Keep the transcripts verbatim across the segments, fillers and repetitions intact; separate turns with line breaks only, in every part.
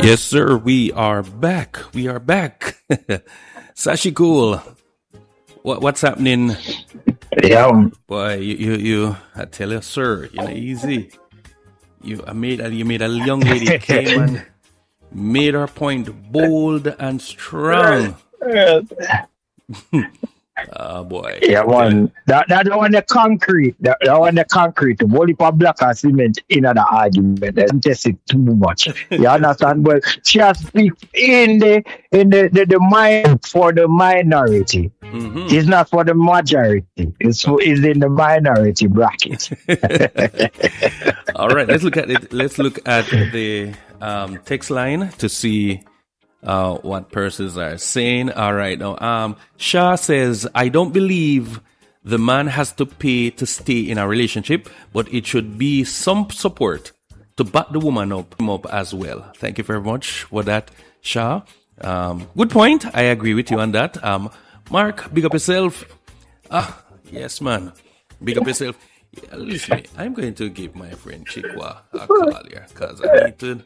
Yes, sir. We are back. We are back. Sashi Cool. What, what's happening?
Yeah.
Boy, you, you, you, I tell you, sir, you know, easy. You, I made, you made a young lady came and made her point bold and strong. Oh boy.
Yeah, one. That that one the concrete. That, that one the concrete. The whole heap of block and cement in the argument. They don't test it too much. You understand? But she has speak in the in the, the, the mind for the minority. Mm-hmm. It's not for the majority. It's for, it's in the minority bracket.
All right, let's look at it. Let's look at the um, text line to see Uh, what persons are saying. All right. Now, um, Shah says, I don't believe the man has to pay to stay in a relationship, but it should be some support to back the woman up, him up as well. Thank you very much for that, Shah. Um, good point. I agree with you on that. Um, Mark, big up yourself. Ah, yes, man. Big up yourself. Yeah, listen, I'm going to give my friend Chikwa a call here because I need to.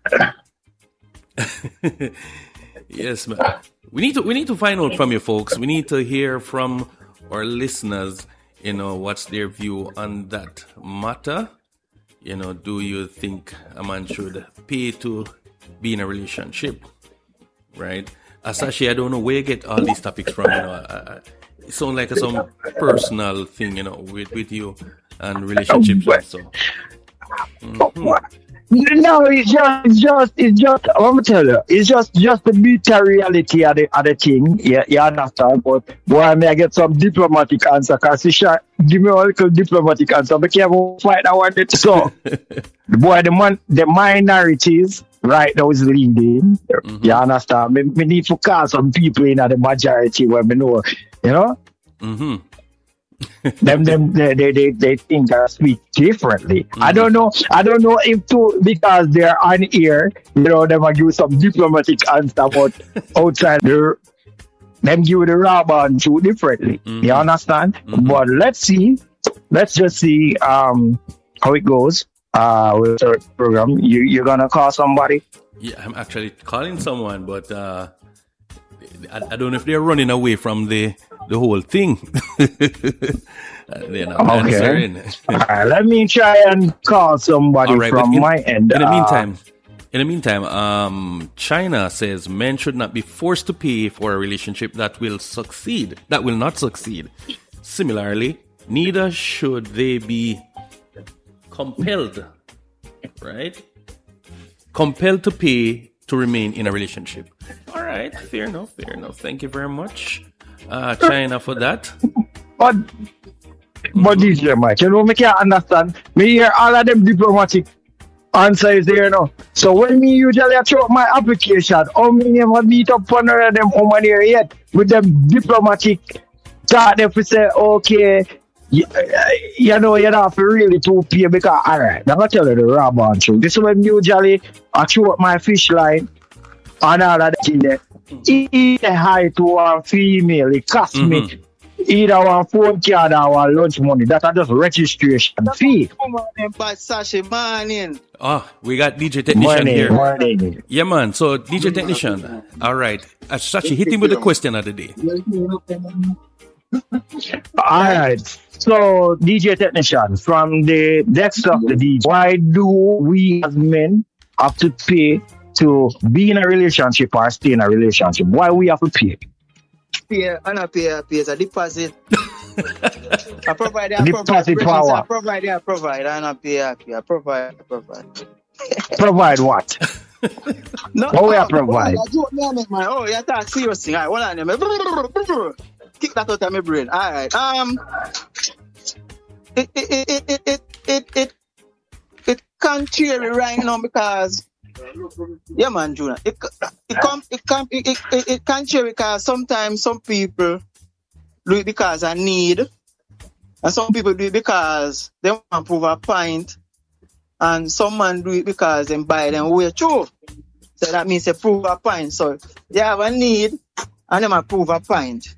Yes, man. We need to we need to find out from you folks. We need to hear from our listeners, you know, what's their view on that matter. You know, do you think a man should pay to be in a relationship? Right? Asashi, I don't know where you get all these topics from, you know. Uh, it sounds like some personal thing, you know, with, with you and relationships also. Mm-hmm.
No, it's just, it's just, it's just. I'm gonna tell you, it's just, just the bitter reality of the, of the thing. Yeah, you understand. But boy, I may get some diplomatic answer. Cause she shot, give me a little diplomatic answer. But can't fight that one. So, boy, the man, the minorities right now is leading. Mm-hmm. You understand? We, we need to call some people in the majority where we know. You know. Mm-hmm. them, them, they, they, they, they think I speak differently. Mm-hmm. I don't know. I don't know if too because they're on here, you know, them give some diplomatic answer, but outside the, them give the rubber and too differently. Mm-hmm. You understand? Mm-hmm. But let's see. Let's just see um how it goes. Uh, with the program, you you're gonna call somebody?
Yeah, I'm actually calling someone, but uh, I, I don't know if they're running away from the. The whole thing. They're not
okay.
answering.
All right, let me try and call somebody right, from
in,
my end.
In the
uh,
meantime, in the meantime, um, China says men should not be forced to pay for a relationship that will succeed. That will not succeed. Similarly, neither should they be compelled, right? Compelled to pay to remain in a relationship. All right, fair enough, fair enough. Thank you very much. Uh, China for that.
But, but D J Mike, you know, me can't understand. Me hear all of them diplomatic answers there, you know. So when me usually throw up my application, how many never meet up one of them over there yet with them diplomatic thought if we say, okay, you, you know, you don't have to really to pay because, all right, I'm going to tell you the raw man truth. This is when usually I throw up my fish line and all of that in there. Either high to one female, it cost mm-hmm. me either one phone card or one lunch money. That's just registration fee.
Oh, we got D J Technician
morning,
here.
Morning.
Yeah, man. So, D J Technician. All right. Sashi, hit him with the question of the day.
All right. So, D J Technician, from the desk of the D J, why do we as men have to pay to be in a relationship or stay in a relationship? Why we have to pay?
Pay, I not pay, pay as a deposit. I provide, I
deposit
provide.
Power.
I provide, I provide. I not pay, I pay. I provide, I provide.
Provide what?
No,
what we are provide?
Oh, you talk serious thing. All right, hold on. Kick that out of my brain. All right. Um, it, it, it, it, it, it, it, it, it can't cheer right now because. Yeah, man, Junior. It it come it come it it, it, it can't change because sometimes some people do it because of need, and some people do it because they want to prove a point, and some man do it because they buy them way too. So that means they prove a point. So they have a need, and they might prove a point.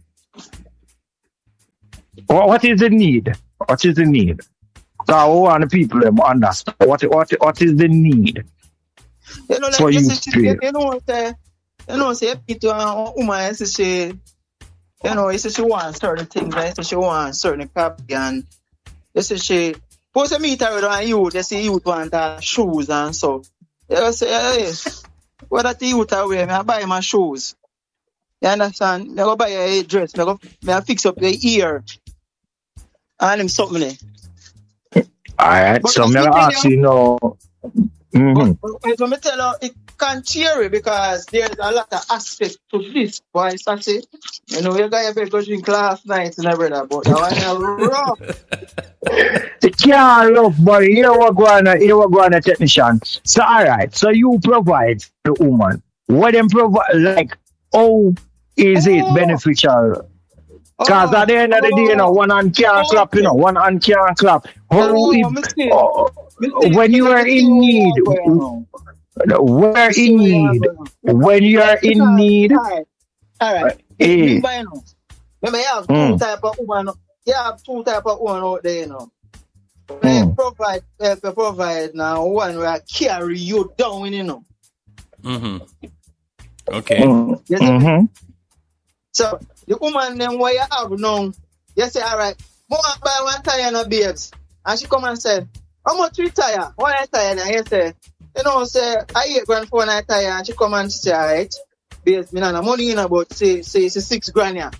What is the need? What is the need? So I want the people to understand what what what is the need.
You know, like,
For
you,
you,
see,
three.
you, you know, say, you know, say, Peter, a woman, you see, she, you know, you see, she wants certain things, right? So she wants certain copy, and you see, she, suppose you meet her with a youth, you see, youth want uh, shoes and so. You say, hey, what that youth are wearing? I buy my shoes. You understand? I go buy a dress, I go, I fix up your ear, and him something there.
All right.
But
So
that's
I'm
the
gonna
thing,
ask
you
you now. Mm-hmm.
But but when I tell you, it can't cheer it because there's a lot of aspects to this. Boy, I say, you know, you got to go drink last night and everything, but that one is rough.
The can't love, but here we go on, here we go on a technician. So all right, so you provide the woman. What them provide, like, how is it
Oh,
beneficial? Because at
oh,
the end of the day, you know,
oh,
one hand can't clap, you
okay.
know, one hand can't clap. How
No,
if,
me see,
oh,
me see,
when you
me
are
see
in
where
need,
you are going now.
where
Me see
in
where you are
need,
going now.
when you are in
Because,
need,
alright, alright.
eh,
Remember, you know, remember you have two
mm,
type of woman, you have two type of woman out there, you know. When you
mm,
provide, uh, you provide now one will carry you down, you know.
Mm-hmm. Okay.
mm,
You see me?
mm-hmm.
So the woman then what you have now, you say, all right, go and buy one tire now, babes. And she come and say, how much you tire? One tire now, you say, you know, say, I eight grand for one tire, and she come and say, all right, babes, me no money in about say say say six grand yeah.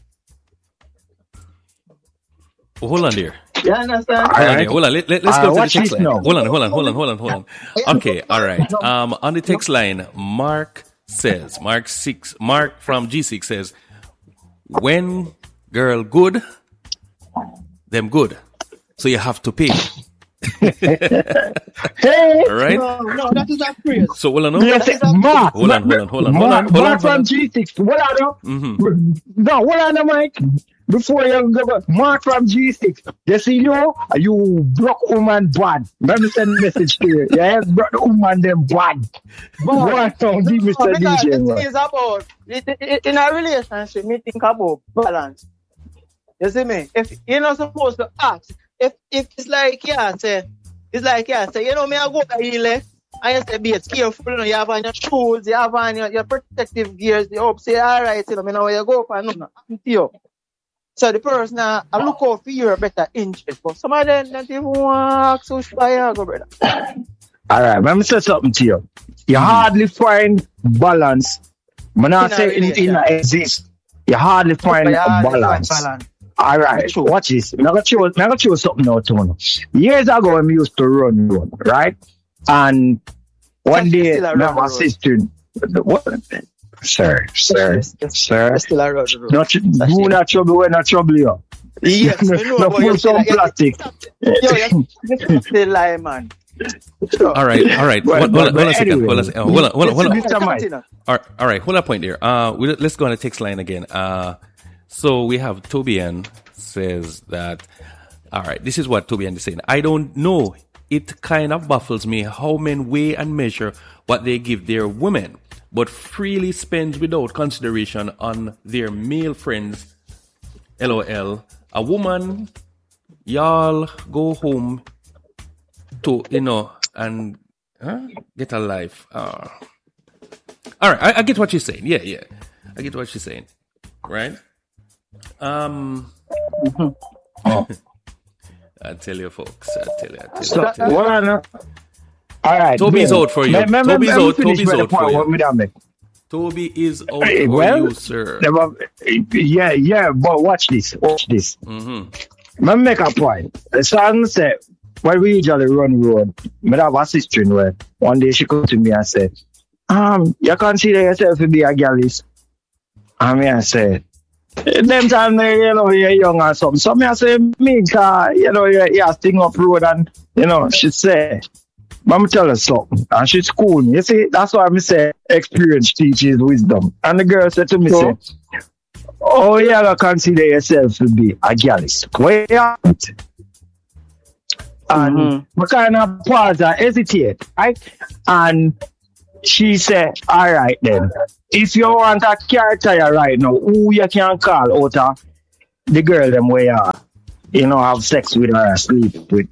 Hold on there.
You understand?
All
Hold on
right.
there. Hold on. Let, let, let's
Uh,
go to the
watch
text
this
line.
now.
Hold on, hold on, hold on, hold on, hold on. Okay, all right.
No,
Um, on the
no,
text line, Mark says, Mark six, Mark from G six says, when girl good, them good. So you have to pay.
Hey,
All right.
no, no, that is a phrase.
So hold on, no?
you
That
say,
is a
Mark,
Hold on, hold on, hold on, hold on,
Mark,
hold on,
Mark
hold
from
on.
G six. What are you?
Mm-hmm.
No, hold on, Mike. Before you go, back, Mark from G six. You see, you, you broke woman bad. Let me send a message to you. You have broke woman them bad.
But
What on
no,
give Mister
because
D J,
the
man.
thing is about it, it, in a relationship, me think about balance. You see me? If you're not supposed to ask, if if it's like yeah, say it's like yeah, say you know me I go to heal. I just say be careful, you know, you have on your shoes, you have on your, your protective gears, you hope say alright, you know, me know where you go for no, no, happen to you. So the person uh, I look out for your better interest, but some of them don't even want to ask why you go, brother.
All right, let me say something to you. You
Mm-hmm.
hardly find balance. I'm not
In a
saying it in
relationship.
exist. You hardly
But
find
you
a
hardly find
balance.
balance.
All
It's
right,
true.
watch this. I'm gonna show, I'm gonna show something now, Tony. Years ago, when we used to run road, right? And one
Yes, you
day,
still
my
around the road.
sister, what? Sir,
Yes,
sir,
yes, yes.
sir.
You're still around the road.
Not tr-
That's
do
it.
not trouble when not trouble you.
Yes, we know,
No
but you're
pull
still
some
you're,
plastic.
yo, you're, you're still lying, man. Sure.
All right, all right.
But,
Hold, hold
but,
on, hold
but
on a second. Hold on, a
anyway,
second. hold on, hold on, hold on.
Mister Mike,
Continue.
All right, all right. Hold on a point there. Uh, we, let's go on the text line again. Uh, so we have Tobian says that. All right, this is what Tobian is saying. I don't know. It kind of baffles me how men weigh and measure what they give their women, but freely spends without consideration on their male friends. LOL. A woman, y'all go home to, you know, and huh? get a life. Uh, all right, I, I get what you're saying. Yeah, yeah. I get what you're saying. Right? Um, I tell you, folks. I tell you, I tell you.
so,
I tell you.
what I know- all right,
Toby's
then.
out for you.
Me- me- me-
Toby's
me- me
out.
finish
Toby's
with the
out for
point
you.
what me done make.
Toby is out
Hey,
for
well,
you, sir.
there were- yeah, yeah, but watch this, watch this.
Mm-hmm.
Let me make a point. So I'm say, when we usually run road, I have a sister in where one day she come to me and said, um, you consider yourself to be a gallist? And me I say, them time they, you know, you're young or something. So me I say, me, cause, you know, you're, you're sting up road and, you know, she say, but me tell her something. And she school me. You see, that's why I say experience teaches wisdom. And the girl said to me,
So,
say, oh, you don't consider yourself to be a gallist. Where you at? And
mm-hmm.
we kind of pause and hesitate, right? And she said, all right then, if you want a car tire right now, who you can call out of the girl them where you, you know, have sex with her or sleep with?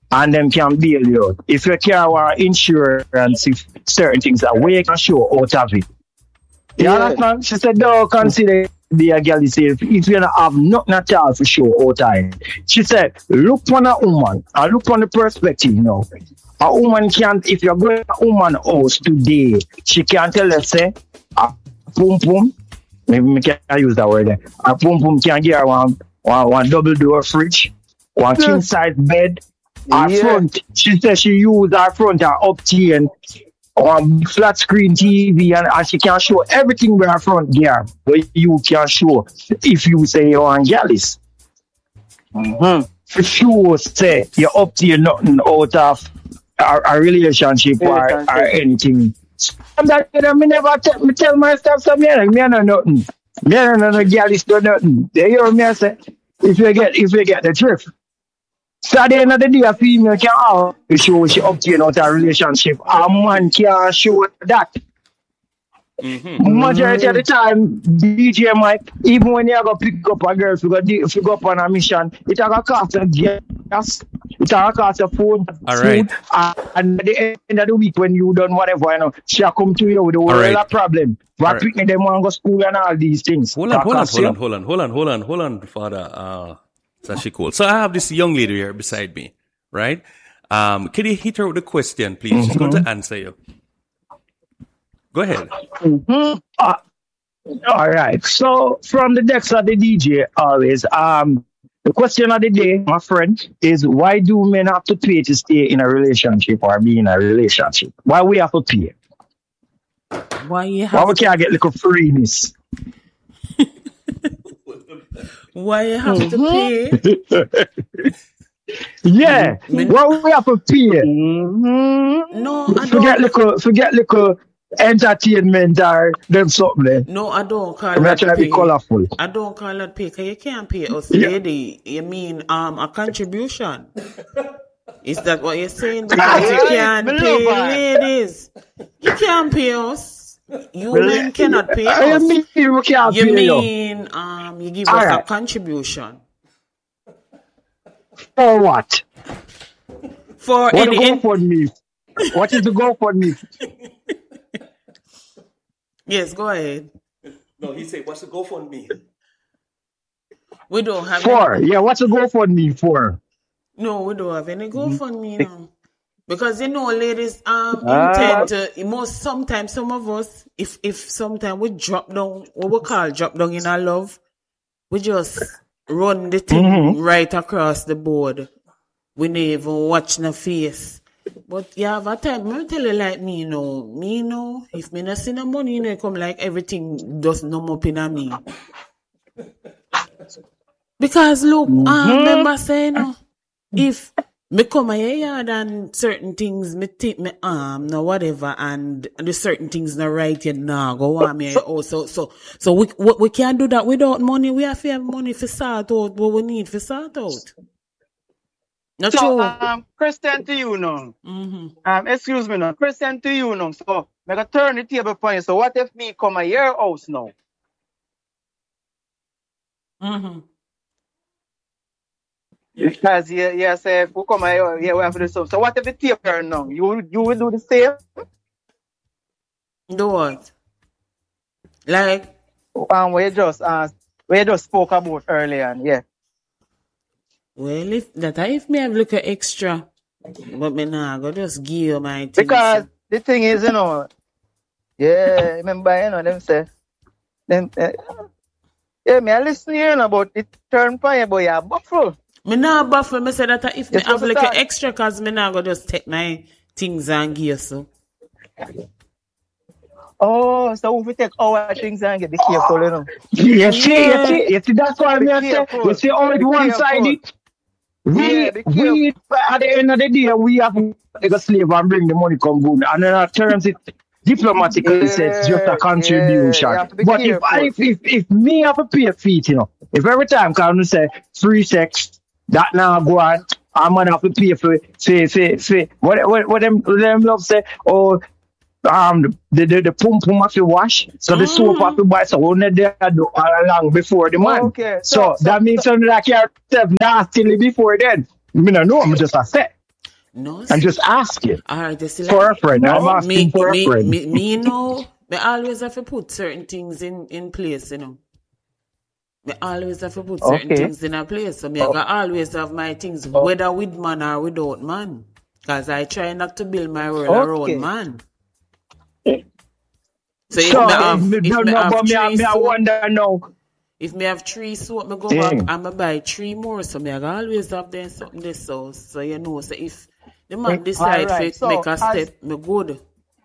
and them can bail you out. If you can't want insurance, if certain things are way you can show out of it. You
Yeah.
understand? She said, don't consider be a girl if, if you don't have nothing at all to show out of it. She said, look on a woman and look on the perspective, you know. A woman can't, if you're going to a woman house today, she can't tell us, say, a pum pum, maybe we can use that word there. A pum pum can get her one, one, one double door fridge, one king size bed, her
Yeah.
front. She said she use her front, her up and on flat screen T V, and, and she can show everything with her front there, but you can show if you say you're on Gallus.
Mm-hmm.
For sure, say you're up to you nothing out of a, a relationship or, or
Relationship.
anything. And that you know, me never tell me tell my stuff, so me, like, me I know nothing. Me I know no Gallus do nothing. They hear me I say, if you get if you get the drift. So at the end of the day, a female can always show she up to you out a relationship. A man can show that.
Mm-hmm.
Majority of the time, D J Mike, even when you go pick up a girl, if you go, if you go up on a mission, it will cost a gas, it will cost a phone,
All
food,
right.
uh, and at the end of the week, when you done whatever, you know, she'll come to you with a whole
right.
lot of problem.
All
But
right.
picking them want to go school and all these things.
Hold on,
That
hold on,
cost
hold
you.
on, hold on, hold on, hold on, hold on, Father. Uh, Sashi Cole. So I have this young lady here beside me, right? Um, can you hit her with a question, please? She's going to answer you. Go ahead.
Uh, all right. So from the decks of the D J, always, um, the question of the day, my friend, is why do men have to pay to stay in a relationship or be in a relationship? Why we have to pay?
Why you
Why
have
we can't get little freeness?
why you have to pay?
Yeah.
Men-
Why we have to pay?
Mm-hmm.
No, I
Forget
don't.
little, forget little entertainment or them something. there.
No, I don't call
I'm
that
trying to be
pay.
colorful.
I don't call that pay. 'Cause you can't pay us,
Yeah.
lady. You mean um a contribution? Is that what you're saying? Because you
Right,
can't
me
pay
love her.
ladies. You can't pay us. You
Well,
men cannot pay
I
us.
mean, we can't
You
pay you.
mean um you give
All
us a
right.
contribution
For what?
for
What
any,
to go
any
for me? What is the go for me?
yes, go ahead.
No, he said, what's the GoFundMe?
We don't have
For?
any,
Yeah, what's the go for me for?
no, we don't have any GoFundMe now. Because you know, ladies um
Ah.
intend to most sometimes some of us, if if sometimes we drop down what we call drop down in our love, we just run the thing
Mhm.
right across the board. We never even watch no face. But you have a time, me tell you like me, you know, me, you know, if me not see no money, you know, it come like everything just numb up in a me. Because look, I remember saying, you know, if me come a yard and certain things me take me arm no whatever and the certain things not right you nah go on me also so so we, we we can't do that without money. We have to have money for sort out what we need for sort out. Not
So,
true.
um, Christian to you now.
Mm-hmm.
Um, excuse me now. Christian to you now. So, I gotta turn the table for you. So, what if me come at your house now?
Mm-hmm.
Because you, you say, if we come at your, yeah, we have to do something. So, what if the table turn now? You, you will do the same?
Do what? Like,
Um, we just, uh, we just spoke about earlier, and yeah.
well, if that if me have look at extra, but me nah go just give you my things.
Because the thing is, you know, yeah, remember, you know, them say, them, uh, yeah, me I listen here, you know, about it turn for you, but you're buffalo.
Me nah buffer. Me say that if me
Yes,
have
what's
like
that?
a extra, cause me nah go just take my things and give you so.
Oh, so if we take our things and get be careful, you know.
You see,
Yeah.
you see, you see, that's why
Be
me I say,
careful.
you see how it
Be
one
careful.
sided. We,
Yeah, be
we, at the end of the day, we have to take a slave and bring the money come good. And then at terms, it diplomatically
Yeah,
says just a
yeah,
contribution.
you have to be
But if, I,
careful.
if, if, if me have to pay a fee, you know, if every time can say free sex, that now go on, I'm gonna have to pay for, say, say, say, what, what, what them, what them love say, oh, um, the, the, the pum pum have to wash, so the soap have to buy, so only they do all along before the man.
Okay,
So,
so-
that
so-
means
so-
something like yourself nastily before then. Me no know, I'm just a say.
No.
I'm just asking
All right, you see,
for
like,
a friend.
No.
I'm asking
me,
for a
me,
friend.
me, me, you know, me always have to put certain things in, in place, you know. Me always have to put certain
Okay.
things in a place. So me
Oh.
I can always have my things,
Oh.
whether with man or without man. Because I try not to build my world around
Okay.
man. So if
So,
me
if
have,
me
if
don't
me
know,
have
but me, I-
three
me, I
soap,
wonder now.
if me have three soap, me go
Yeah.
back and me buy three more. So me I can always have them something this house. So you know, so if the man
All
decide
right.
to
So
make a
as
step, me good.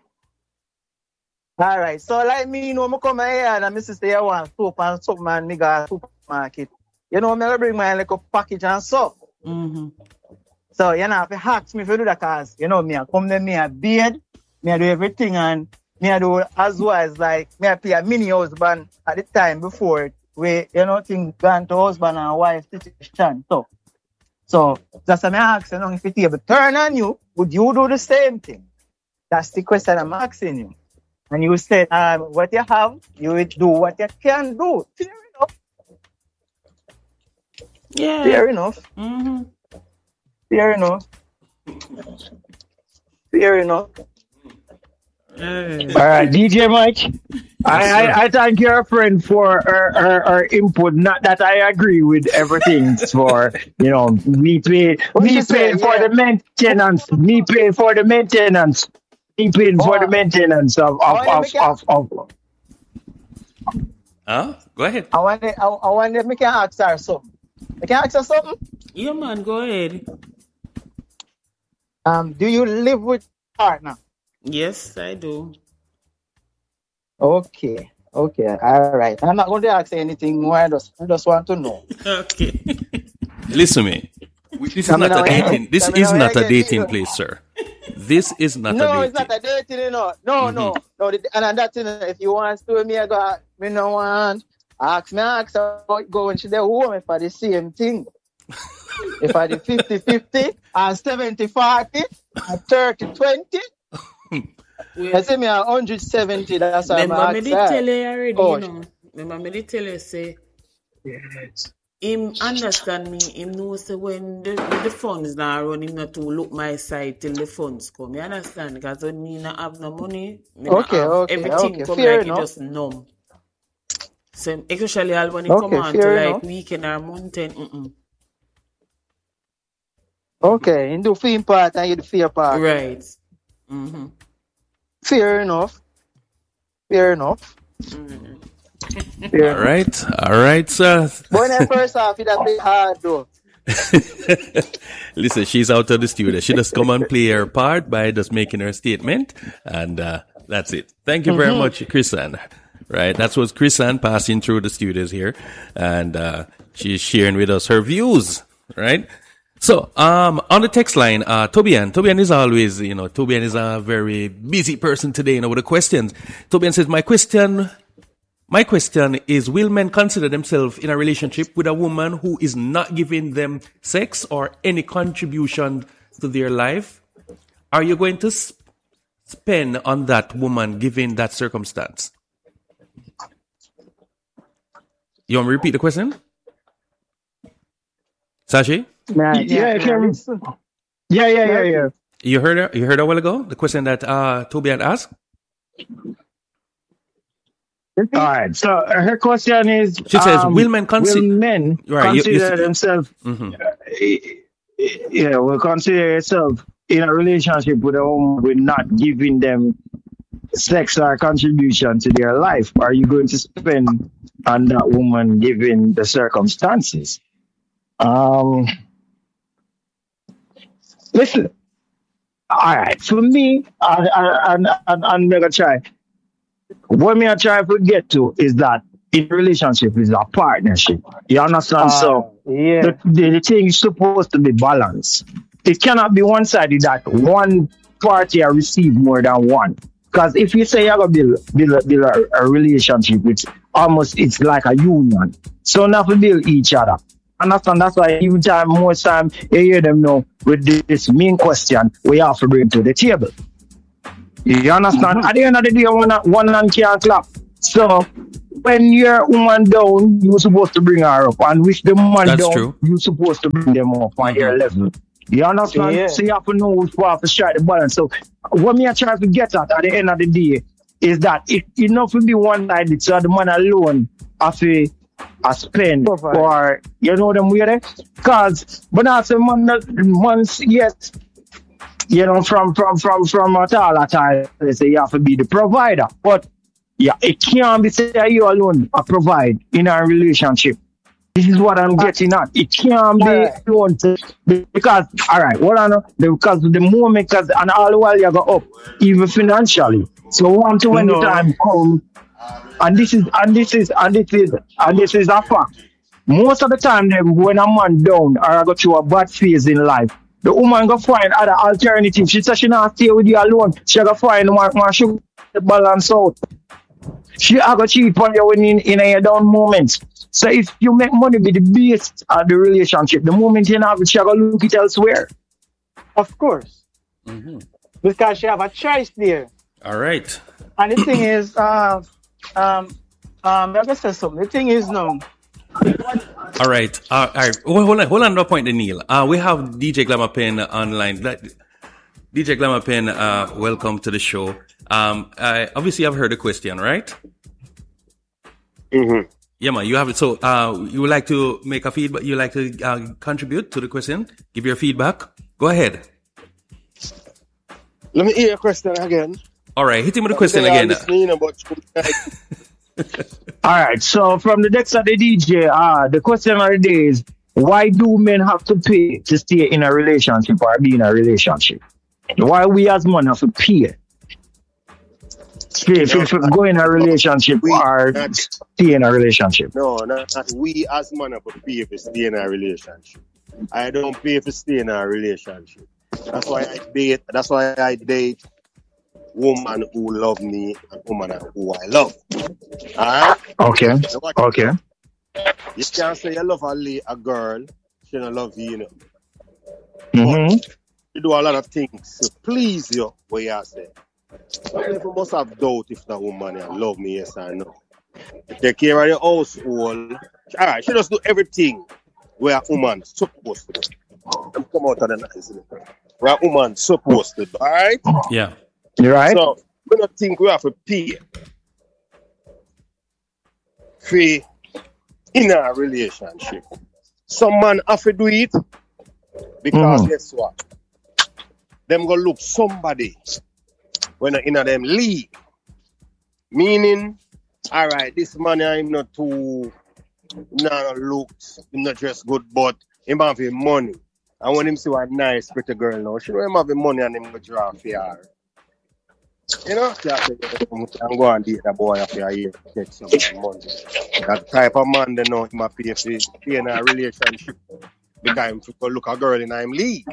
all right. So like me, you know, me come here and my sister here want soap and something and me go to supermarket. You know, me go bring my little package and soap.
Mm-hmm.
So you know, if you ask me if you do that, cause you know me, I come there, me a beard, me I do everything, and me I do as well as like me I play a mini husband at the time before it, where you know things gone to husband and wife situation. So, so that's why me ask you know if it ever turn on you, would you do the same thing? That's the question I'm asking you. And you said, um, what you have, you will do what you can do. Fair enough.
Yeah.
Fair enough.
Mm-hmm.
Fair enough. Fair enough.
Yeah.
All right, D J Mike. I,
sir.
I, I thank your friend for her, her, her input. Not that I agree with everything. For you know, me pay,
What
me
you say?
paying for
Yeah.
the maintenance. Me paying for the maintenance. Me paying for the
Oh,
maintenance of
I
of
want to
of
make a,
of, of,
Huh? Go ahead.
I want to, I, I want to make an ask her something. I can ask her something.
Yeah, man, go ahead.
Um, do you live with partner?
Yes, I do.
Okay. Okay. All right. I'm not going to ask you anything more. I just, I just want to know.
Okay.
Listen to me. We- This is
Coming
not a
out here.
dating. This
Coming
is
out
not a
here.
dating
You
place, sir. This is not
No,
a
it's not
dating.
a dating, you know. No,
hmm
no. No, the- and that's it. If you want to me, I go, me no want. Ask me, ask her how it go when she there home for the same thing. If I the fifty fifty and seventy forty and thirty twenty, I
Well,
say me a one hundred seventy. That's why I'm
remember me
ask
did
her.
tell you already,
Oh,
you know. Remember me did tell you, say,
yes.
him understand me, him know say when the, when the funds now run, him not to look my side till the funds come. You understand? Because when me not have no money, me not
okay,
have
okay,
everything
okay.
come
Fair
like it
enough.
just numb. So especially all when it come
Okay,
on to
fair
like
enough.
weekend or mountain, mm-mm.
Okay, you do film part and you do fear part.
Right. Mm-hmm.
Fair enough. Fair enough.
Mm-hmm.
Fair
All
enough.
right. All right, sir.
But when I first off, it a bit hard though.
Listen, she's out of the studio. She just come and play her part by just making her statement, and uh, that's it. Thank you very much, Chrisanne. Right, that was Chrisanne passing through the studios here, and uh, she's sharing with us her views. Right. So, um, on the text line, uh, Tobian, Tobian is always, you know, Tobian is a very busy person today, you know, with the questions. Tobian says, my question, my question is, will men consider themselves in a relationship with a woman who is not giving them sex or any contribution to their life? Are you going to sp- spend on that woman given that circumstance? You want me to repeat the question? Sashi?
Man,
Yeah,
yeah,
I
yeah,
can.
listen.
Yeah, yeah, yeah, yeah.
You heard her, you heard a while ago, the question that, uh, Tobian asked?
All right. So uh, her question is:
She says,
um,
will men consi-
will men
Right, you- you
consider
s-
themselves?
Mhm.
Yeah, will consider yourself in a relationship with a woman with not giving them sex or contribution to their life? Are you going to spend on that woman given the circumstances? Um, listen. All right. For me, and and and, and mega try. What me I try to get to is that in relationship is a partnership. You understand?
Uh,
So
yeah.
the, the, the thing is supposed to be balanced. It cannot be one sided that one party are receive more than one. Because if you say you're gonna build, build, build a, a relationship, it's almost it's like a union. So now to build each other. Understand? That's why even time most time you hear them know with this, this main question we have to bring to the table. You understand?
Mm-hmm.
At the end of the day, one one hand can't clap. So when you're woman down, you're supposed to bring her up, and with the man
That's
down,
true.
you're supposed to bring them up on your level. You understand?
Yeah.
So you have to know which part to strike the balance. So what me I try to get at at the end of the day is that it enough will be one-sided, so the man alone have to a spend
Provide.
or you know them way there. Cause but now some man that- months yes, you know, from from from from at all at all they say you have to be the provider. But yeah, it can't be say you alone a provide in a relationship. This is what I'm getting at. It can't be
Alright.
alone to- because all right, what I know because the moment because and all the while you go up even financially. So one to when the
No.
time comes. And this is and this is and this is and this is a fact. Most of the time, them when a man down or I go through a bad phase in life, the woman go find other alternatives. She says she not stay with you alone. She go find one one sugar balance out. She a go cheat on you when in, in your down moments. So if you make money be the base of the relationship, the moment you have it, she go look it elsewhere.
Of course.
Mm-hmm.
Because she have a choice there.
All right.
And the thing is, uh, um, um, I'm gonna say something. The thing is, no,
All right. Uh, all right. Hold hold on. Hold on. No point, Neil. Uh, we have D J Glamour Pen online. That- D J Glamour Pen, uh, welcome to the show. Um, I, obviously, I've heard the question, right?
Mm-hmm.
Yeah, man. You have it. So, uh, you would like to make a feedback? You like to uh, contribute to the question? Give your feedback. Go ahead.
Let me hear your question again.
All right. Hit him with the question
They are
again.
listening, but
All right. So from the next of the D J, uh, the question of the day is why do men have to pay to stay in a relationship or be in a relationship? Why we as men have to pay? Stay, if, if we go in a relationship
We-
or stay in a relationship.
no, not, not we as man have to pay for stay in a relationship. I don't pay for stay in a relationship. That's why I date. That's why I date woman who love me and woman who I love. Alright?
Okay.
So what-
Okay.
You can't say you love a, la- a girl, she don't love you, you know.
Mm-hmm.
You do a lot of things to please you, what you say. Some people must have doubt if the woman here love me, yes or no. You take care of your household. Alright, she just do everything where a woman supposed to do. Them come out of the nice. Where a woman supposed to do. Alright?
Yeah.
You right?
So, we don't think we have to pay for in a relationship. Some man have to do it because
Mhm.
guess what? Them go look somebody when in a them league. Meaning, all right, this man I'm not too not looks, him not dress good, but him have him money. And when him see a nice pretty girl now, she know him have him money and him go draw for her. You know, you have to and go and date a boy after a year to get some money. That type of man, they know him a pay for stay in a relationship because him to go look a girl in him league.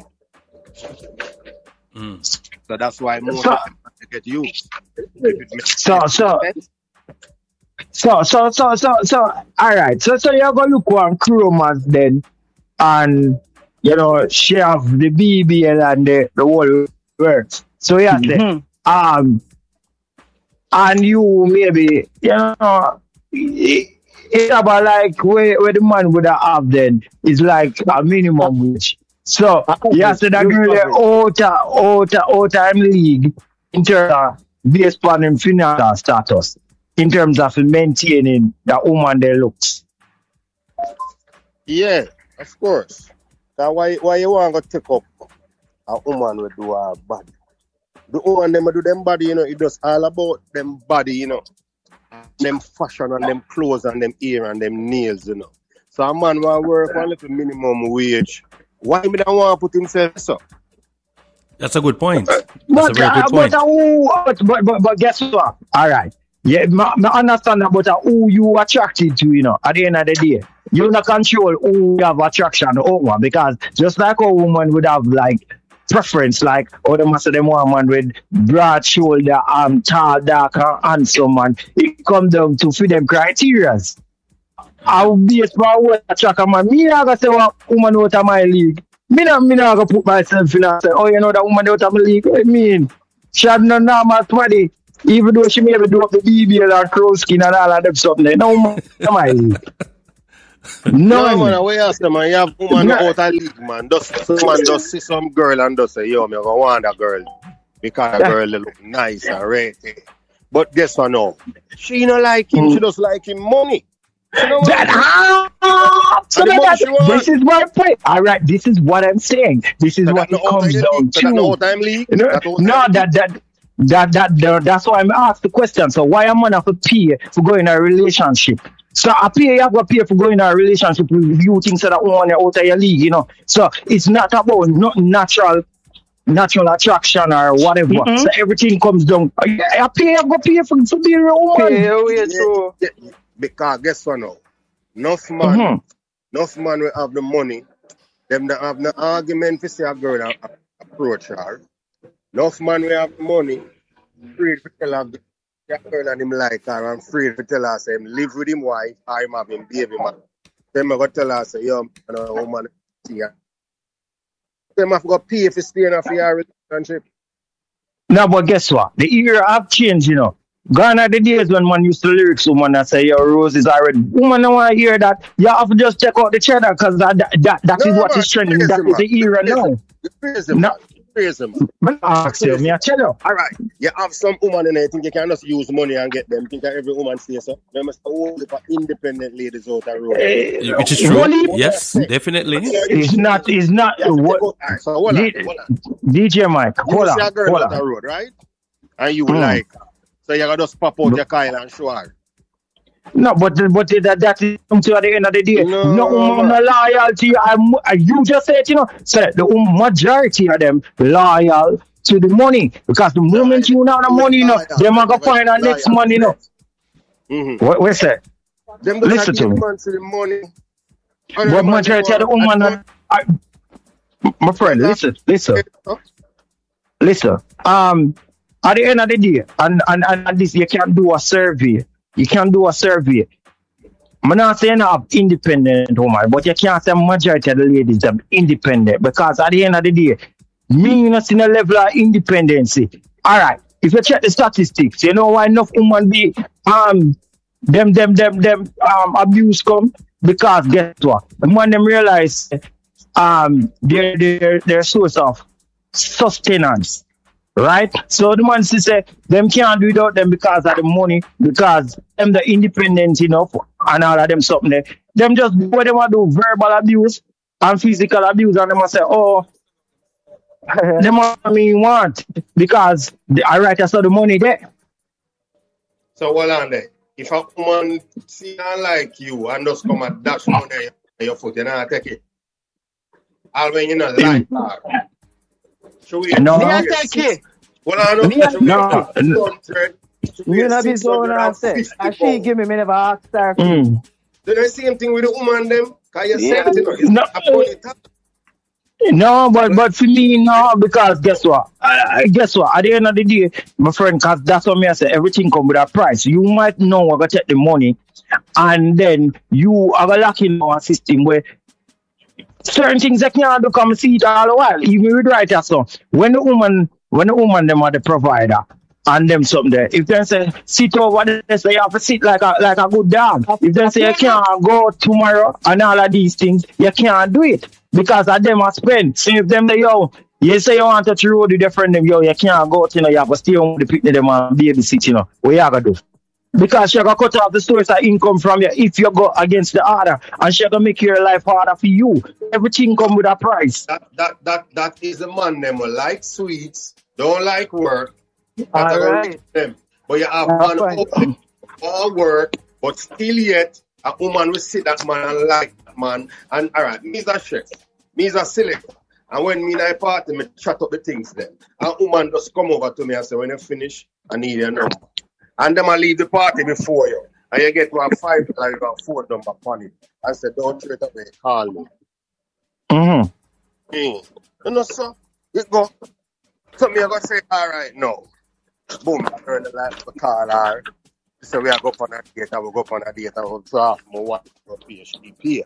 Mm.
So that's why most
So-
of them have to get used. If it makes
So, so,
sense.
so, so, so, so, so, all right. So, so you're going to look on Chromas then, and, you know, she have the B B L and the, the whole works. So, yeah,
Mhm.
um, and you maybe, you know, it, it's about like where, where the man would have then is like a minimum wage. So, yeah, so that girl there out of, out of, out of him league in terms of based on him financial status, in terms of maintaining that woman their looks.
Yeah, of course. Now why why you want to take up a woman with do her body? The woman them do them body, you know, it just all about them body, you know. Them fashion and them clothes and them ear and them nails, you know. So a man want work on little minimum wage. Why me don't want to put himself so?
That's a good point. That's a
But,
very
uh,
good point.
but, uh, who, but, but, but, but guess what? All right. Yeah, I understand that, but uh, who you attracted to, you know, at the end of the day. You don't control who you have attraction over because just like a woman would have like preference, like oh they must have them woman with broad shoulder, um, tall, dark, and handsome, and it come down to fit them criterias. I'll be as far as attract a man. Me not gonna say what woman out of my league. Me not me not gonna put myself in and say, oh you know that woman out of my league. I mean, she had no normal body. Even though she maybe do up the B B L or crow skin and all of them something, no woman out of my league.
No, man,
None.
I way ask them, man, you have woman
No.
out of league, man. Just some man just see some girl and just say, yo, me go want that girl. Because the girl they look nice and rated. But guess what now? She not like him, she just like him money. You know what?
That, ah, so
And the
that,
money she want.
this is my point. All right, this is what I'm saying. This is
So
what
that no
it
out of
comes
the
down
league. So that no
to.
out time league.
No,
That out
no,
time
that that that that that- that's why I'm asked the question. So why am I not to pay for going in a relationship? So I pay you have to pay for going in a relationship with you things that are on out of your league, you know. So it's not about not natural natural attraction or whatever.
Mm-mm.
So everything comes down. I I pay you go pay for to be a woman.
Pay your way
Yeah,
through.
yeah, yeah. Because guess what now? Enough man,
Mm-hmm.
enough man will have the money. Them that have no argument to say a girl a- a- approach her. Enough man will have the money. Free to tell her that girl and him like her and free to tell her say him live with him wife or him have him baby man. Them go tell her say yo man a woman see her. Them have got pay for staying off your relationship.
No, but guess what? The era have changed, you know. Gone are the days when man used to lyrics woman and say your rose is already. Woman don't want to hear that. You have to just check out the cheddar because that, that, that
No
is what
man,
is trending.
crazy
That is
man.
the era
Crazy,
now.
crazy
No,
man. Crazy man.
man, ask you, me I tell you.
All right, you have some woman in there, think you can just use money and get them. Think that every woman stays so. There must only for independent ladies out the road.
Eh,
Yeah, which is true.
Wally
Yes, definitely.
is not, is not,
You have to
what,
take out- all right, so hold on,
D-
hold on.
D J Mike,
You
hold
see a
on,
girl
hold
out the
on.
road, right? And you
Mm.
like her. So you gotta just pop out your Kyle and show her.
No, but but that that is come to at the end of the day. No,
No,
woman
man.
no loyalty. I'm, you just said, you know, say the um, majority of them loyal to the money because the
No, I
moment you know the money, you know,
loyal.
them
I
are gonna
never
find our next
loyal.
money, you know.
Mm-hmm.
What what's that?
Them just
Listen
give
to me.
man to the money. And
But
the man
majority of the
want-
woman,
and
I, my friend, listen, listen,
the-
listen. Um, at the end of the day, and and and, and this you can do a survey. You can do a survey. I'm not saying have independent woman, but you can't say majority of the ladies are independent because at the end of the day, me not seeing a level of independency. All right, if you check the statistics, you know why enough women be um them them them them um abuse come because guess what? The man them realize um their their their source of sustenance. Right? So the man say them can't do without them because of the money, because them the independent enough and all of them something there. Them just do what they want to do, verbal abuse and physical abuse, and them say, oh, them what me want because the, I write I saw the money there.
So hold on there. If a woman see and like you and just come and dash money on your, on your foot, you know take it. All when you not like her. Should we
No.
Me
should
a
we-
take it.
Hold on,
Me a-
should we
No.
six hundred? Should we
Me not be
six
so
hundred
and say.
fifty
And she
pounds?
give me, me never ask her.
Mm.
Do the same thing with the woman them? Cause you
Yeah.
said it, you know, it's
No.
not a money talk.
No, but but for me, no, because guess what? I, I guess what? At the end of the day, my friend, because that's what me I say. Everything come with a price. You might know I'm gonna take the money, and then you are gonna lock in a system where certain things that can't do come see it all the while. Even with writer so when the woman when the woman them are the provider and them something there. If they say sit over there, they say you have to sit like a like a good dog. If they say you can't go tomorrow and all of these things, you can't do it. Because of them are spend. So if them they yo, you say you want to touch the road with your friend them, yo, you can't go out, you know, you have to stay home with the picnic them and babysit, you know. What you have to do? Because she's gonna cut off the source of income from you if you go against the order, and she's gonna make your life harder for you. Everything come with a price.
That that that that is a man them who like sweets, don't like work. That
All
are gonna
right.
reach them. But you have
That's
man
fine.
out there all work, but still yet a woman will see that man and like that man. And all right, me's a chef, me's a selector. And when me and I party, me chat up the things then. And woman just come over to me and say, when you finish, I need your number. And them I leave the party before you. And you get one five like a phone number on it. And say, don't straight away, call me.
Mm-hmm.
Mm. You know, so you go. So me I go say, all right, no. Boom, I turn the light for call her. So we are go on a date, I will go on a date, I will draft more what to pay, she be pay.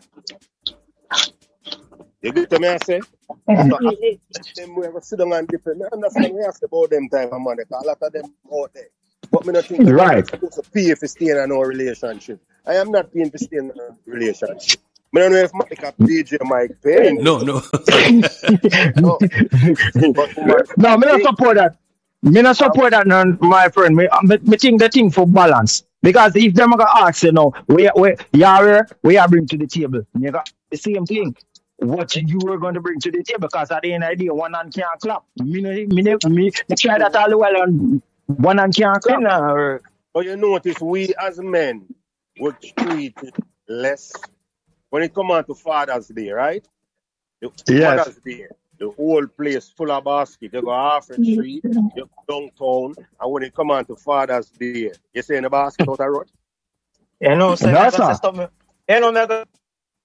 You get to me, I say? So after them we ever sit down and dip, I understand we ask about them type of money, because a lot of them out there. But me not think that
Right.
I'm supposed to pay for staying in no relationship. I am not paying for staying in a relationship. I don't know if Mike a D J Mike Payne.
No, no.
No. But woman,
No, me not support that. Me not support that, no, my friend. Me, me, me think the thing for balance. Because if them gonna ask, you know, we we yeah, we are bring to the table. You got the same thing. What you were going to bring to the table? Because at the end of the day, one hand can't clap. Me, me, me, me, me try that all the while, and one hand can't clap.
Nah,
but you notice we as men would treat it less when it come on to Father's Day, right? The
Yes.
Father's Day, the whole place full of basket. You go half a street, you go downtown, and when it come on to Father's Day, you say in the basket out the road.
you know, so
No,
I
sir.
got stop me. You know, me go.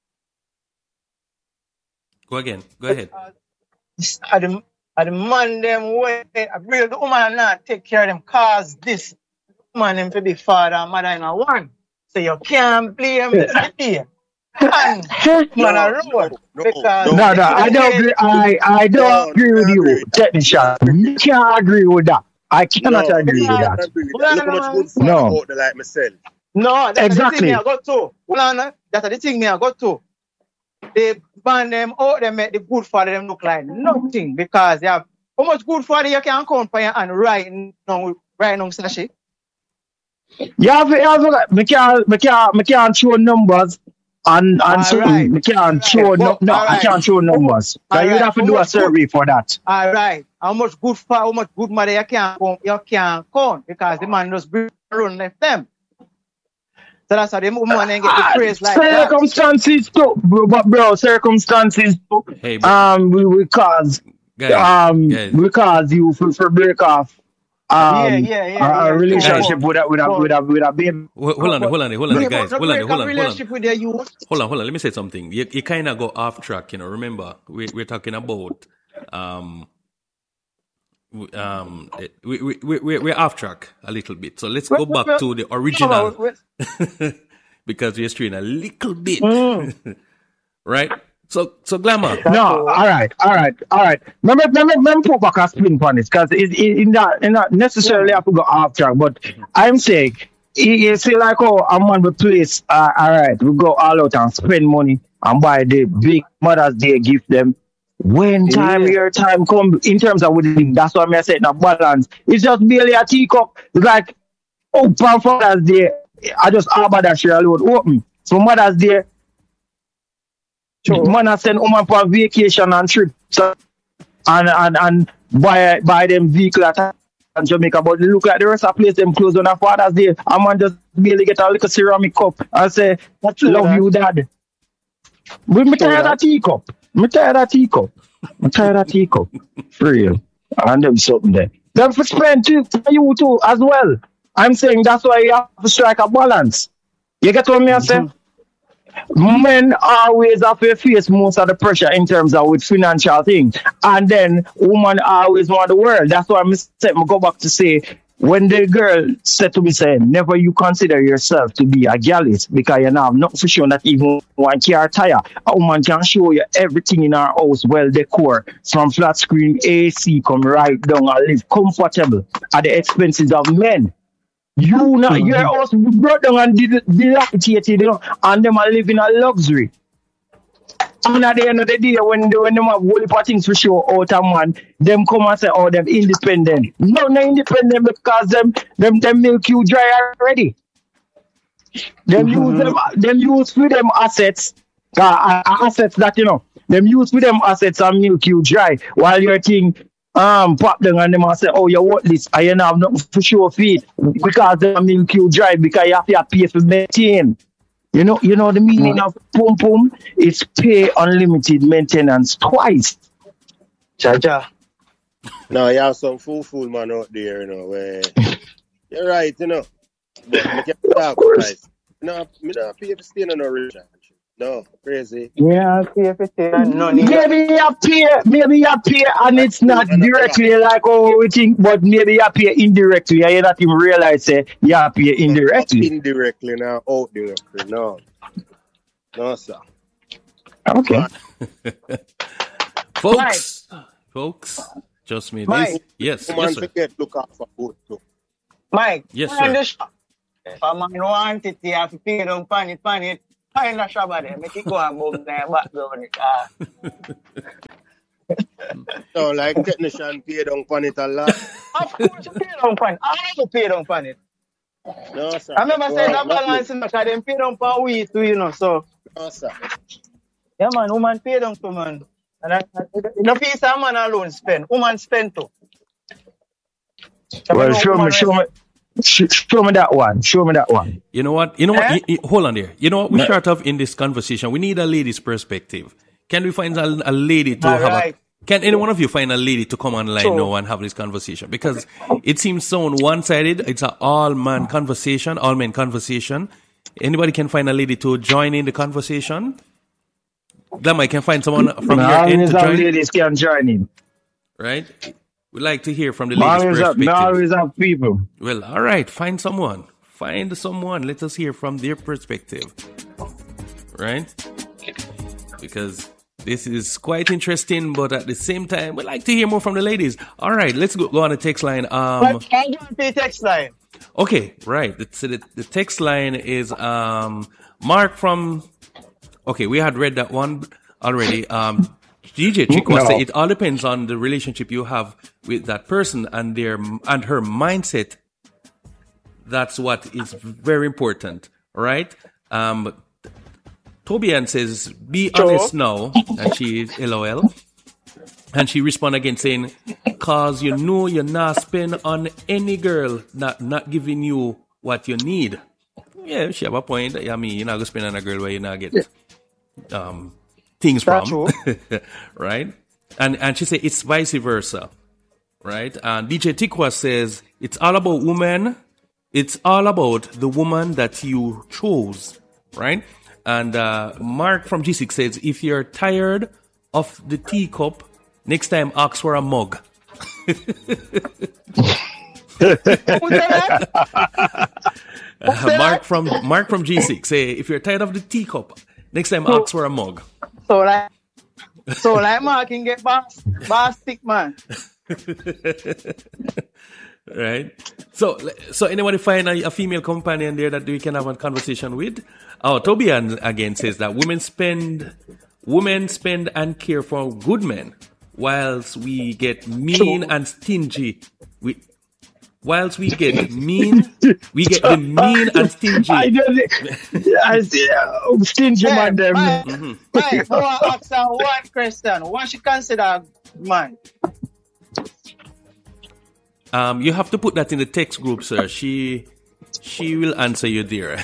Go again. Go ahead.
At the, at the man them way, I bring the woman and not take care of them cause this man them to be father and mother in a one. So you can't blame this day. And man a road
no,
because
no.
No, no, I don't agree. I, I don't
No,
agree with
I
you,
agree.
technician. You can't agree with that. I cannot
No,
agree with
I
that.
don't agree with that. Look how much good father
No.
out there like myself.
no, that's
Exactly.
the thing me I got to. Hold on, eh? That's the thing me I got to. They ban them out, they make the good father them look like nothing because they have how much good father you can count for your hand right now, right now, Sashi.
You have, you have, me can't, me can't, me can't show numbers and, and so
Alright.
me can't
Alright.
show, no,
But-
no, I
alright.
can't show numbers. So you'd
Alright.
have to
How
do a
much good-
survey for that.
All right. How much good father, how much good mother you can count, you can count because the man just bring run left them. So that's how the woman ain't get the
Ah,
praise like that.
circumstances too, bro, but bro, circumstances too.
Hey, but
Um, we, we cause,
guys,
um,
guys.
we cause you for, for break off, um,
Yeah, yeah, yeah,
a,
yeah.
a relationship
But-
with a, with a,
but-
with a, with a baby.
Ho- hold on, hold on, hold on,
Yeah,
guys.
but
Hold on,
break
hold
a
on, hold on.
relationship with their youth.
Hold on, hold on. Let me say something. You, you kind of go off track, you know. Remember, we, we're talking about um, w- um, eh, we, we, we, we're we're off track a little bit. So let's go back to the original because we're straying a little bit, right? So, so glamour.
No, all right, all right, all right. Remember, remember, remember put back a spin on this because it, it, in that, in that necessarily have to go off track. But I'm saying, you, you see, like, oh, a man will place, uh, all right, we go all out and spend money and buy the big Mother's Day gift them. When time
Yeah.
your time come in terms of with that's what I said. Now balance. It's just barely a teacup. It's like, oh, for Father's Day, I just about that share alone open. So Mother's Day.
Sure.
Man, I send woman for vacation and trip, so, and and and buy buy them vehicle at in Jamaica. But look like the rest of the place them close on a Father's Day. A man just barely get a little ceramic cup and say,
true,
"Love
that.
you, Dad." We me tired
that.
of teacup. Me tired of teacup. Me tired of teacup. For real. And them something there. Them for spend too for you too as well. I'm saying that's why you have to strike a balance. You get what me I say? Men always have to face most of the pressure in terms of with financial things. And then woman always want the world. That's why I say, I go back to say, when the girl said to me, say, never you consider yourself to be a gallus because you have not for sure that even one car tire. A woman can show you everything in her house, well decor, from flat screen, A C, come right down and live comfortable at the expenses of men. You know, your house brought down and did dilapidated, you know, and them are living a luxury. And at the end of the day, when they when them have whole heap of things to show out a man, them come and say, oh, them independent. No, not independent because them them them milk you dry already. Them use them them use for them assets, uh, uh, assets that you know, them use for them assets and milk you dry while your thing um pop them and them and say, oh, you want this, and you have nothing for sure feed because them milk you dry because you have to pay for maintain. You know, you know the meaning of pum pum is pay unlimited maintenance twice.
Jaja.
Now you have some fool fool man out there, you know, where you're right, you know. But I can't talk price. No, me not pay for staying in a relationship. No, crazy.
Yeah, see if it's there. No need.
Maybe you pay, maybe you pay, and it's not directly like oh we think, but maybe you pay indirectly, and you not even realize say you pay indirectly.
Indirectly now, out directly. No. No, sir.
Okay.
Folks, folks, just me
Mike.
this. Yes,
Woman
yes, sir.
forget look out for good too.
Mike.
Yes,
on
sir.
the shop. If a man want it, he have to pay down pan it, pan it.
Find a shabba there. Make it go and boom there background. Uh,
So, like technician paid on pan it a lot.
of course, you pay down pan. I have to pay down pan it.
No, sir.
I remember saying that
Well,
balance in because them pay down pan we too, you know. So,
no, sir.
yeah, man, woman pay down to man. And I, I, the piece a man alone spend, woman spend too. So
Well,
me know
show me,
woman
show me,
rest-
sh- show me that one. Show me that one.
You know what? You know what?
Eh?
Y- y- hold on there. You know what? We start off in this conversation. We need a lady's perspective. Can we find a, a lady to
All
have
right.
a? Can any one of you find a lady to come online
Sure.
now and have this conversation? Because it seems so one-sided. It's an all-man conversation, all-men conversation. Anybody can find a lady to join in the conversation? Glama, can find someone from your end
Always
to
have
join,
ladies can join in.
right? We like to hear from the lady's
Always have,
perspective.
always have people.
Well, all right. Find someone. Find someone. Let us hear from their perspective. Right? Because this is quite interesting, but at the same time, we like to hear more from the ladies. All right, let's go, go on the text line. Um,
But I don't pay text line.
okay, right. The, so the, the text line is um, Mark from. Okay, we had read that one already. Um, D J Chick was
No.
saying it all depends on the relationship you have with that person and their and her mindset. That's what is very important, right? Um, Tobian says, "Be
Sure.
honest now," and she is LOL. And she respond again saying, "Cause you know you're not spend on any girl not not giving you what you need." Yeah, she have a point. I mean, you're not gonna spend on a girl where you not get um things
That's
from, right? And and she said it's vice versa, right? And D J Tikwa says it's all about women. It's all about the woman that you chose, right? And uh, Mark from G six says if you're tired of the teacup, next time ask for a mug.
Who said that?
Uh, Mark from Mark from G six say if you're tired of the teacup, next time ask for a mug.
So like, so like Mark can get boss, boss stick man.
Right. So, so anybody find a, a female companion there that we can have a conversation with? Oh, Tobian again says that women spend, women spend and care for good men, whilst we get mean and stingy. We, whilst we get mean, we get the mean and
I
stingy.
don't. I see. Uh, stingy
Hey,
man, them.
man,
Mm-hmm.
man, I want to ask her one question. What she consider man?
Um, you have to put that in the text group, sir. She, she will answer you there.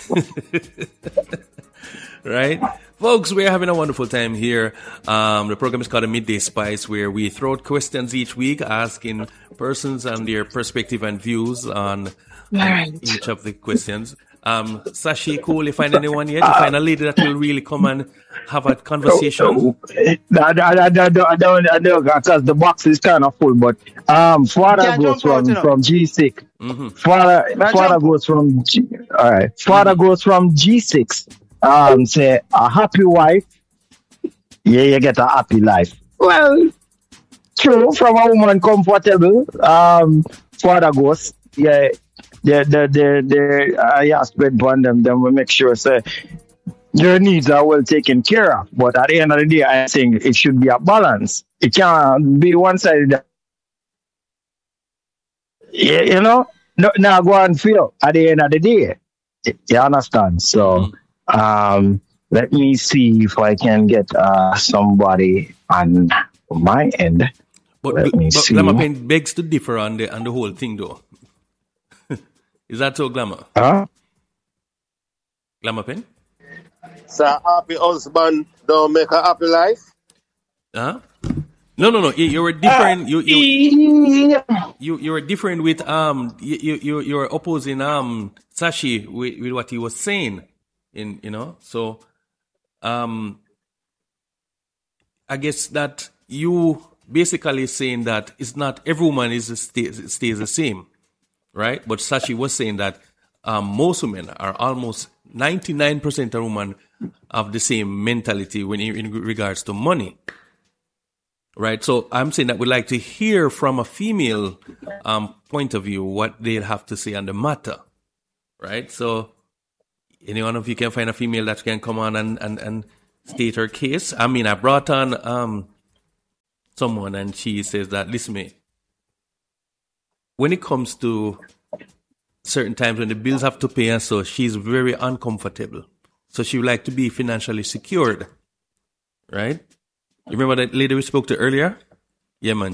Right? Folks, we're having a wonderful time here. Um, the program is called the Midday Spice, where we throw out questions each week, asking persons and their perspective and views on, on each of the questions. Um, Sashi, cool, you find anyone yet? You find a lady that will really come and have a conversation?
I, I, I, I don't, I don't, I don't, because the box is kind of full. But um, father
Can't
goes
jump out,
from
you know.
from G six.
Mm-hmm.
Father,
Can't
father
jump.
goes from G, all right. Father goes from G six. Um, say a happy wife. Yeah, you get a happy life. Well, true. From a woman comfortable. Um, father goes. Yeah. The the the the uh, yeah, spend upon them. Then we make sure say your needs are well taken care of. But at the end of the day, I think it should be a balance. It can't be one sided. You, you know, no, now go and feel at the end of the day. You understand? So, um, let me see if I can get uh somebody on my end.
But,
Let me
but
see.
Glamour Pen begs to differ on the, on the whole thing, though. Is that so, Glamour?
Huh?
Glamour Pen?
So happy husband don't make a happy life.
Huh? No, no, no. You, you were different. You, you, you, you were different with um. You, you, you you were opposing um Sashi with, with what he was saying. In you know, so um. I guess that you basically saying that it's not every woman is stays, stays the same, right? But Sashi was saying that um, most women are almost ninety-nine percent of women have the same mentality when in, in regards to money, right? So I'm saying that we'd like to hear from a female um, point of view what they'll have to say on the matter, right? So any one of you can find a female that can come on and, and, and state her case. I mean, I brought on um someone and she says that, listen, me, when it comes to certain times when the bills have to pay and so, she's very uncomfortable. So she would like to be financially secured, right? You remember that lady we spoke to earlier? Yeah, man.